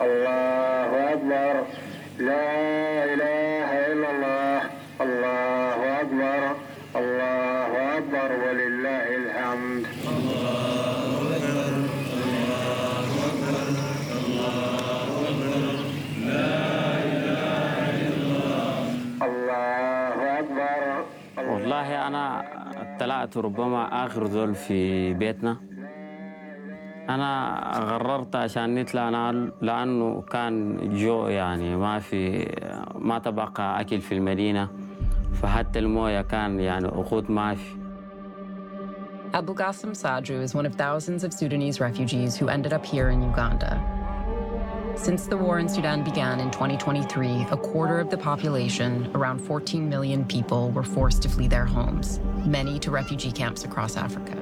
الله أكبر لا إله إلا الله الله أكبر الله أكبر ولله الحمد والله أنا طلعت ربما آخر ذول في بيتنا. أنا غررت عشان نطلع لأنه كان جو يعني ما تبقى أكل في المدينة، فحتى الموية كان يعني أخوت ما في. Abu Ghasim Sadru is one of thousands of Sudanese refugees who ended up here in Uganda. Since the war in Sudan began in 2023, a quarter of the population, around 14 million people, were forced to flee their homes, many to refugee camps across Africa.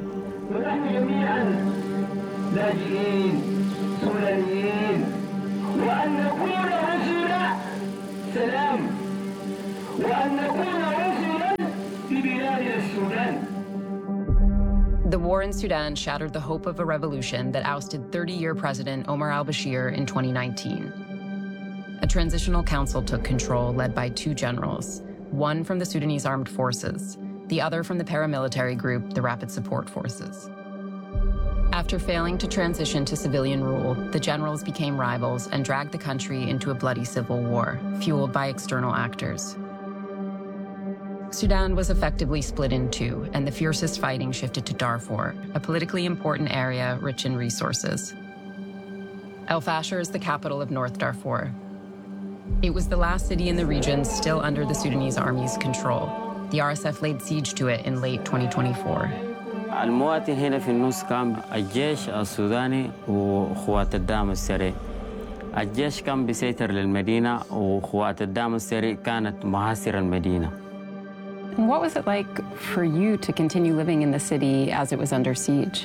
The war in Sudan shattered the hope of a revolution that ousted 30-year President Omar al-Bashir in 2019. A transitional council took control, led by two generals, one from the Sudanese Armed Forces, the other from the paramilitary group, the Rapid Support Forces. After failing to transition to civilian rule, the generals became rivals and dragged the country into a bloody civil war, fueled by external actors. Sudan was effectively split in two, and the fiercest fighting shifted to Darfur, a politically important area rich in resources. El Fasher is the capital of North Darfur. It was the last city in the region still under the Sudanese army's control. The RSF laid siege to it in late 2024. المواطن هنا في النص كان الجيش السوداني وقوات الدعم السريع. الجيش كان بيسيطر للمدينة وقوات الدعم السريع كانت محاصرة المدينة. And what was it like for you to continue living in the city as it was under siege?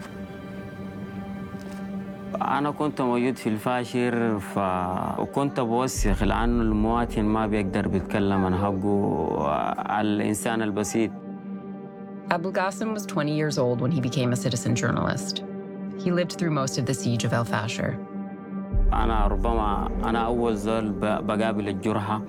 أنا كنت موجود في الفاشر وكنت بوسخ لأنه المواطن ما بيقدر بيتكلم عن حقه الإنسان البسيط. Abu Ghasim was 20 years old when he became a citizen journalist. He lived through most of the siege of El Fasher. أنا أول زول بقابل الجرحى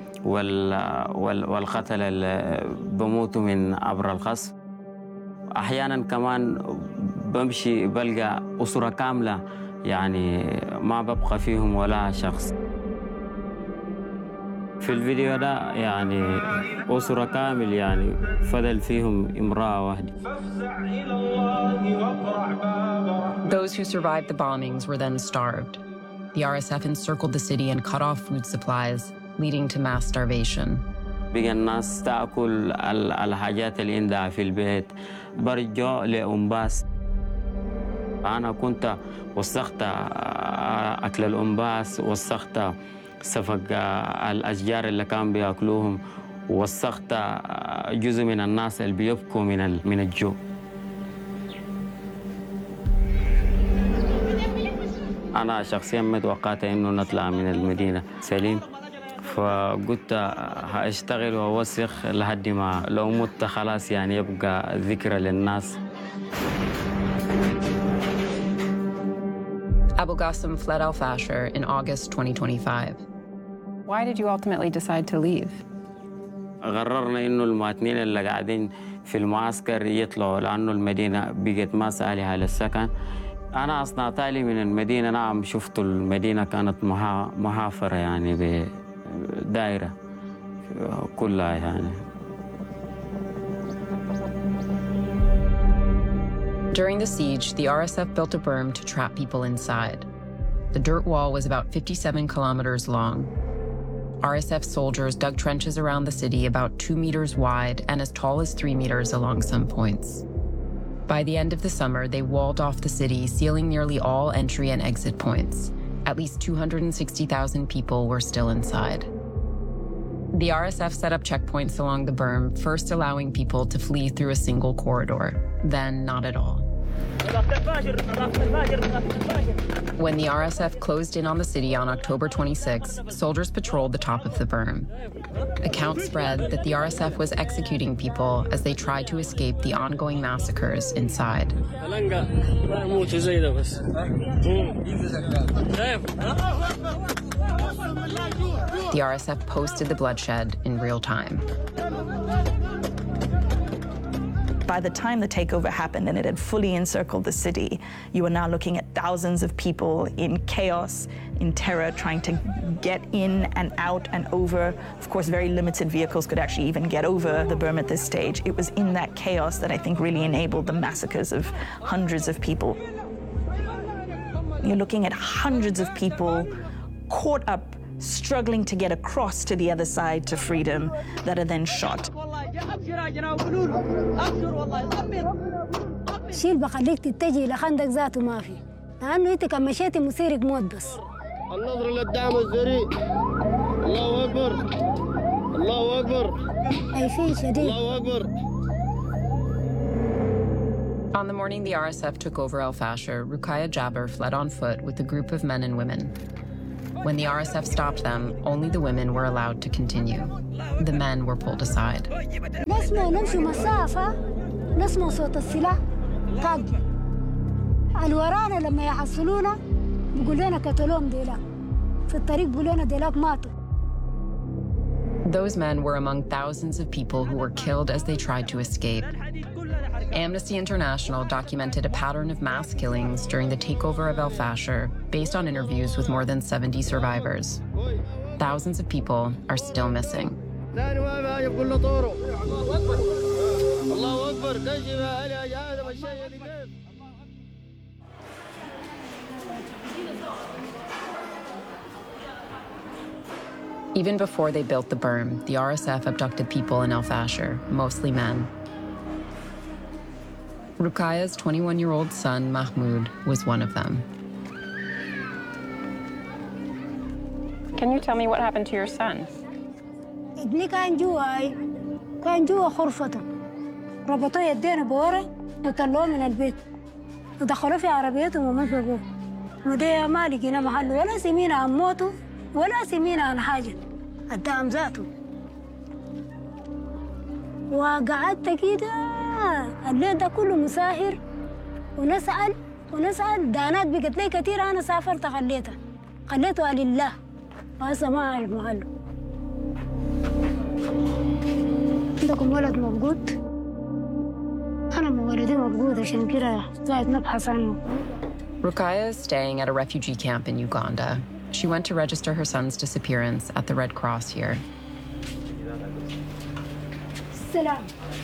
والقتلة اللي بموتوا من عبر القصف. أحياناً كمان بمشي بلقى أسرة كاملة يعني ما ببقى فيهم ولا شخص. في الفيديو ده يعني أسرة كامل يعني فضل فيهم امرأة واحدة. Those who survived the bombings were then starved. The RSF encircled the city and cut off food supplies, leading to mass starvation. بقى الناس تأكل الحاجات اللي عندها في البيت برجع لأنباس. أنا كنت وسخت أكل الأنباس، وسخت سفق الأشجار اللي كان بيأكلوهم، وسخت جزء من الناس اللي بيبكوا من الجوع. أنا شخصياً ما توقعت إنه نطلع من المدينة سليم، فقلت هاشتغل وأوسخ لحد ما لو مت خلاص يعني يبقى ذكرى للناس. Abu Ghasim fled El Fasher in August 2025. Why did you ultimately decide to leave? قررنا إنه المواطنين اللي قاعدين في المعسكر يطلعوا لأنه المدينة بقت ما صالحة للسكن. أنا أصنع تالي من المدينة، نعم شفت المدينة كانت محافرة يعني بدائرة كلها يعني. During the siege, the RSF built a berm to trap people inside. The dirt wall was about 57 kilometers long. RSF soldiers dug trenches around the city about 2 meters wide and as tall as 3 meters along some points. By the end of the summer, they walled off the city, sealing nearly all entry and exit points. At least 260,000 people were still inside. The RSF set up checkpoints along the berm, first allowing people to flee through a single corridor, then not at all. When the RSF closed in on the city on October 26, soldiers patrolled the top of the berm. Accounts spread that the RSF was executing people as they tried to escape the ongoing massacres inside. The RSF posted the bloodshed in real time. By the time the takeover happened and it had fully encircled the city, you were now looking at thousands of people in chaos, in terror, trying to get in and out and over. Of course, very limited vehicles could actually even get over the berm at this stage. It was in that chaos that I think really enabled the massacres of hundreds of people. You're looking at hundreds of people caught up, struggling to get across to the other side to freedom, that are then shot. شيل بخليك تتجه لخندق ذاته ما في لأنه أنت كان مشيتي مصيرك موت بس. النظر للدعم السريع. الله أكبر. الله أكبر. أي شيء شديد. الله أكبر. On the morning the RSF took over El Fasher, Ruqayya Jaber fled on foot with a group of men and women. When the RSF stopped them, only the women were allowed to continue. The men were pulled aside. نسمع نمشي مسافة نسمع صوت السلاح طق الورانا لما يحصلونا بيقول لنا قتلوهم ديلاك في الطريق بيقول لنا ديلاك ماتوا. Those men were among thousands of people who were killed as they tried to escape. Amnesty International documented a pattern of mass killings during the takeover of El Fasher based on interviews with more than 70 survivors. Thousands of people are still missing. Even before they built the berm, the RSF abducted people in El Fasher, mostly men. Ruqayya's 21-year-old son, Mahmoud, was one of them. Can you tell me what happened to your son? ابني كان جوا خرفته ربطوا يدينا بورا وطلعوه من البيت ودخلوه في عربيتهم ومشوا وده ما لقينا محل ولا سمينا عن موته ولا سمينا عن حاجة الدعم ذاته وقعدت كده الليل ده كله مساهر ونسأل دانات بقت لي كتير أنا سافرت خليته لله وهسه ما أعرف محله. عندكم ولد موجود؟ أنا ولدي موجود عشان كده قاعد نبحث عنه. Ruqayya is staying at a refugee camp in Uganda. She went to register her son's disappearance at the Red Cross here. السلام.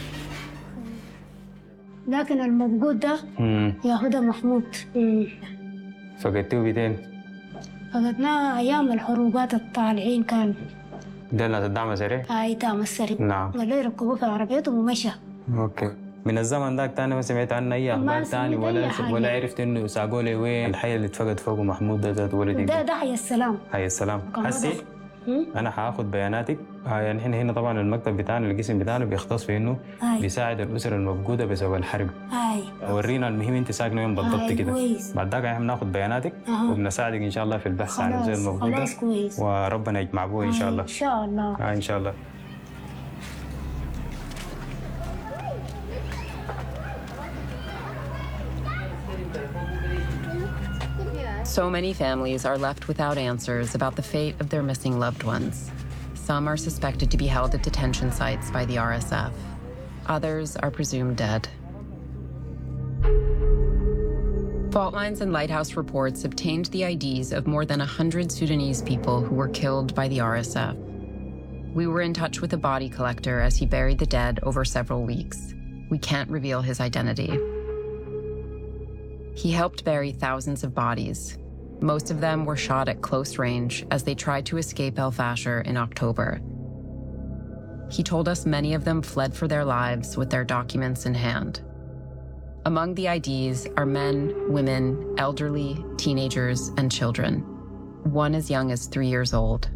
لكن الموجود ده ياخدها محمود. فقدتوه بيتين؟ فقدناه أيام الحروبات الطالعين كان. ده اللي الدعم السريع؟ أي دعم السريع. نعم. ولا يركبوه في عربيتهم ومشى. اوكي. من الزمن ذاك تاني ما سمعت عنه اي اخبار تاني ولا عرفت انه ساقوا لي وين الحي اللي اتفقد فوقه محمود ده ولدي؟ ده حي السلام. حي السلام. هسي انا حاخذ بياناتك. يعني احنا هنا طبعا المكتب بتاعنا القسم بتاعنا بيختص في انه بيساعد الاسر المفقوده بسبب الحرب. ورينا المهم انت ساكنه وين بالضبط كده. بعد ذاك احنا بناخذ بياناتك وبنساعدك ان شاء الله في البحث عن الاسر المفقوده. وربنا يجمع بوه ان شاء الله. ان شاء الله. ان شاء الله. So many families are left without answers about the fate of their missing loved ones. Some are suspected to be held at detention sites by the RSF. Others are presumed dead. Fault Lines and Lighthouse reports obtained the IDs of more than 100 Sudanese people who were killed by the RSF. We were in touch with a body collector as he buried the dead over several weeks. We can't reveal his identity. He helped bury thousands of bodies. Most of them were shot at close range as they tried to escape El Fasher in October. He told us many of them fled for their lives with their documents in hand. Among the IDs are men, women, elderly, teenagers, and children. One as young as 3 years old.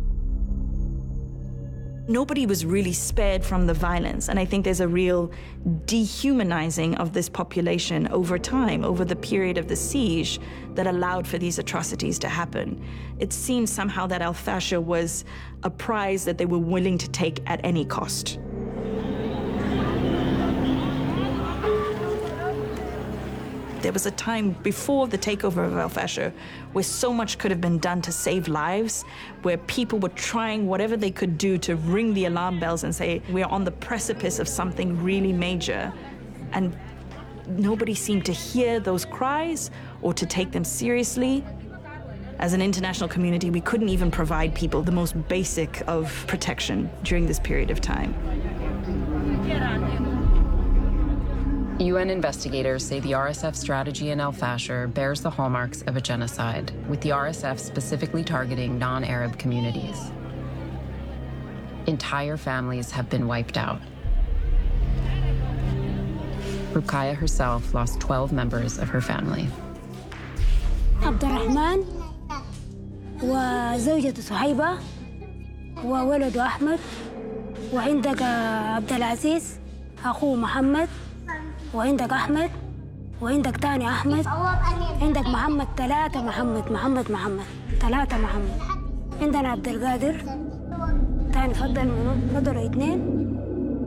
Nobody was really spared from the violence, and I think there's a real dehumanizing of this population over time, over the period of the siege that allowed for these atrocities to happen. It seemed somehow that El Fasher was a prize that they were willing to take at any cost. There was a time before the takeover of al-Fasher where so much could have been done to save lives, where people were trying whatever they could do to ring the alarm bells and say, we're on the precipice of something really major. And nobody seemed to hear those cries or to take them seriously. As an international community, we couldn't even provide people the most basic of protection during this period of time. UN investigators say the RSF strategy in al-Fasher bears the hallmarks of a genocide, with the RSF specifically targeting non-Arab communities. Entire families have been wiped out. Ruqayya herself lost 12 members of her family. عبد الرحمن وزوجته صهيبة وولده أحمد وعندك عبد العزيز أخوه محمد وعندك أحمد وعندك تاني أحمد عندك محمد ثلاثة محمد ثلاثة محمد عندنا عبد القادر تاني فضلوا 2